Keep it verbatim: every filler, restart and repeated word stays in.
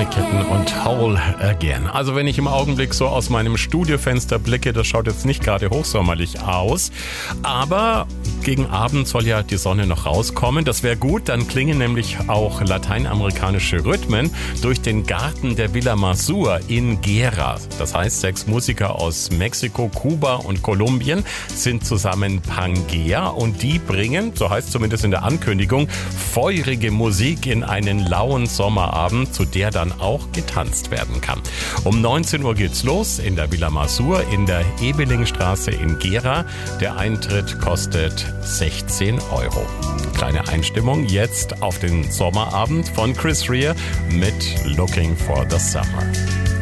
Ponyketten und Howl Again. Also wenn ich im Augenblick so aus meinem Studiofenster blicke, das schaut jetzt nicht gerade hochsommerlich aus, aber gegen Abend soll ja die Sonne noch rauskommen. Das wäre gut, dann klingen nämlich auch lateinamerikanische Rhythmen durch den Garten der Villa Mazur in Gera. Das heißt, sechs Musiker aus Mexiko, Kuba und Kolumbien sind zusammen Pangea und die bringen, so heißt zumindest in der Ankündigung, feurige Musik in einen lauen Sommerabend, zu der dann auch getanzt werden kann. Um neunzehn Uhr geht's los in der Villa Mazur in der Ebelingstraße in Gera. Der Eintritt kostet sechzehn Euro. Kleine Einstimmung jetzt auf den Sommerabend von Chris Rea mit Looking for the Summer.